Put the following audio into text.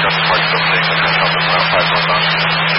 Delta Park still safe and heading up around 5 northbound.